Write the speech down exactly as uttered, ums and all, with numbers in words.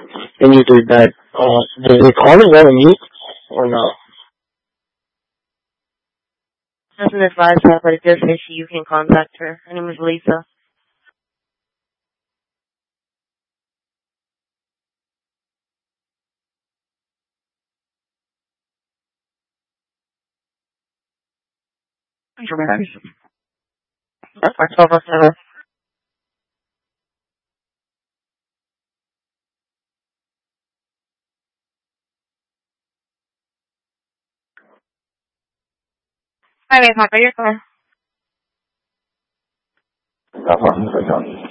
and you did that. Uh, did they call and want to meet or no? Doesn't advise that, but it does say she, you can contact her. Her name is Lisa. That's my twelve oh seven. Hi, Miss Marco, you're clear. Uh-huh.